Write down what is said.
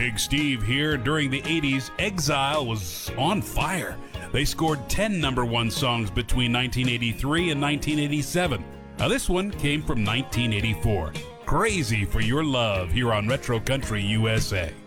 Big Steve here. During the 80s, Exile was on fire. They scored 10 number one songs between 1983 and 1987. Now this one came from 1984. Crazy for Your Love here on Retro Country USA.